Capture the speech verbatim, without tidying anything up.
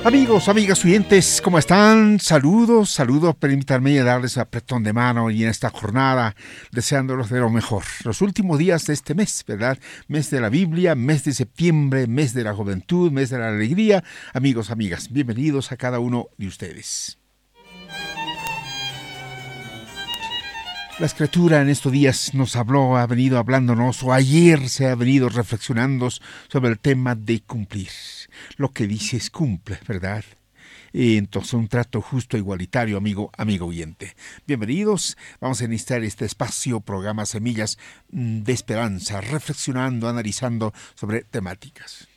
Amigos, amigas oyentes, ¿cómo están? Saludos, saludos, permítanme darles un apretón de mano y en esta jornada deseándolos de lo mejor. Los últimos días de este mes, ¿verdad? Mes de la Biblia, mes de septiembre, mes de la juventud, mes de la alegría. Amigos, amigas, bienvenidos a cada uno de ustedes. La Escritura en estos días nos habló, ha venido hablándonos, o ayer se ha venido reflexionando sobre el tema de cumplir. Lo que dices cumple, ¿verdad? Y entonces un trato justo, igualitario, amigo, amigo oyente. Bienvenidos, vamos a iniciar este espacio, programa Semillas de Esperanza, reflexionando, analizando sobre temáticas.